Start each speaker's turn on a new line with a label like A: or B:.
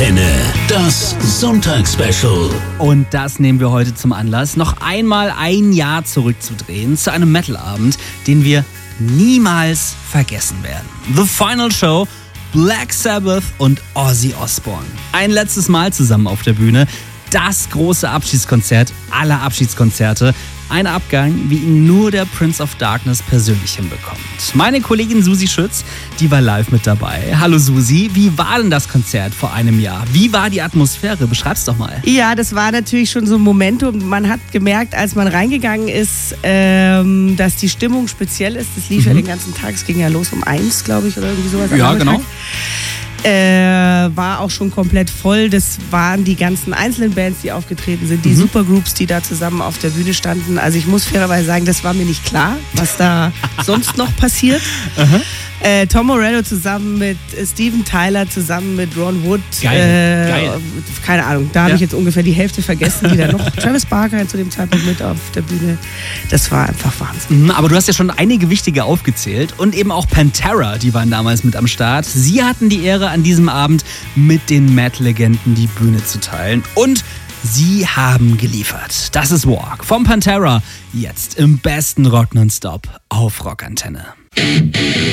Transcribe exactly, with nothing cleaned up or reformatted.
A: Rockantenne, das Sonntagsspecial.
B: Und das nehmen wir heute zum Anlass, noch einmal ein Jahr zurückzudrehen zu einem Metalabend, den wir niemals vergessen werden. The Final Show, Black Sabbath und Ozzy Osbourne. Ein letztes Mal zusammen auf der Bühne. Das große Abschiedskonzert aller Abschiedskonzerte. Ein Abgang, wie ihn nur der Prince of Darkness persönlich hinbekommt. Meine Kollegin Susi Schütz, die war live mit dabei. Hallo Susi, wie war denn das Konzert vor einem Jahr? Wie war die Atmosphäre? Beschreib's doch mal.
C: Ja, das war natürlich schon so ein Momentum. Man hat gemerkt, als man reingegangen ist, ähm, dass die Stimmung speziell ist. Das lief mhm. ja den ganzen Tag. Es ging ja los um eins, glaube ich, oder irgendwie sowas.
B: Ja, genau.
C: Äh, war auch schon komplett voll. Das waren die ganzen einzelnen Bands, die aufgetreten sind, die
B: Mhm.
C: Supergroups, die da zusammen auf der Bühne standen. Also ich muss fairerweise sagen, das war mir nicht klar, was da sonst noch passiert. Äh, Tom Morello zusammen mit äh, Steven Tyler, zusammen mit Ron Wood.
B: Geil,
C: äh,
B: geil.
C: Keine Ahnung, da habe
B: Ja.
C: ich jetzt ungefähr die Hälfte vergessen, die da noch. Travis Barker zu dem Zeitpunkt mit auf der Bühne. Das war einfach Wahnsinn.
B: Mhm, aber du hast ja schon einige wichtige aufgezählt und eben auch Pantera, die waren damals mit am Start. Sie hatten die Ehre, an diesem Abend mit den Metal-Legenden die Bühne zu teilen. Und sie haben geliefert. Das ist Walk vom Pantera, jetzt im besten Rock nonstop auf Rockantenne.